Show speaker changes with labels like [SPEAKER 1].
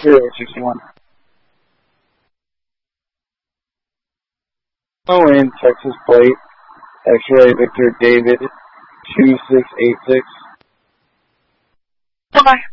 [SPEAKER 1] 061. Wayne, Texas plate, X-ray Victor David 2686.
[SPEAKER 2] Bye-bye.